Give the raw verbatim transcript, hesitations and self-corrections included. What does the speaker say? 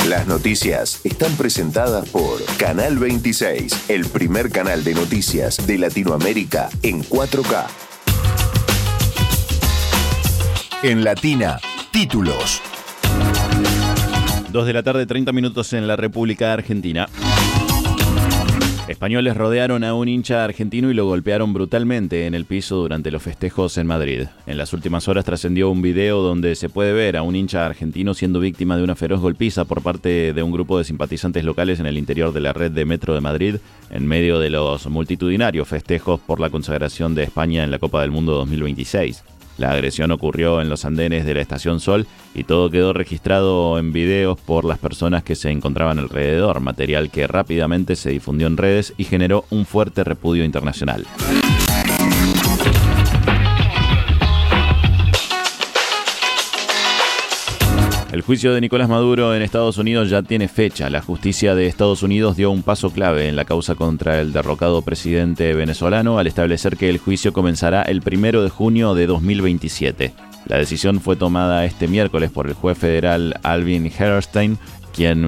Las noticias están presentadas por Canal veintiséis, el primer canal de noticias de Latinoamérica en cuatro K. En Latina, títulos. Dos de la tarde, treinta minutos en la República Argentina. Españoles rodearon a un hincha argentino y lo golpearon brutalmente en el piso durante los festejos en Madrid. En las últimas horas trascendió un video donde se puede ver a un hincha argentino siendo víctima de una feroz golpiza por parte de un grupo de simpatizantes locales en el interior de la red de metro de Madrid, en medio de los multitudinarios festejos por la consagración de España en la Copa del Mundo dos mil veintiséis. La agresión ocurrió en los andenes de la Estación Sol y todo quedó registrado en videos por las personas que se encontraban alrededor, material que rápidamente se difundió en redes y generó un fuerte repudio internacional. El juicio de Nicolás Maduro en Estados Unidos ya tiene fecha. La justicia de Estados Unidos dio un paso clave en la causa contra el derrocado presidente venezolano al establecer que el juicio comenzará el primero de junio de dos mil veintisiete. La decisión fue tomada este miércoles por el juez federal Alvin Hellerstein, quien